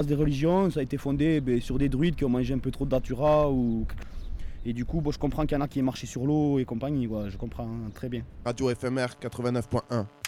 des religions, ça a été fondé sur des druides qui ont mangé un peu trop de datura. Et du coup, je comprends qu'il y en a qui aient marché sur l'eau et compagnie, je comprends très bien. Radio éphémère 89.1.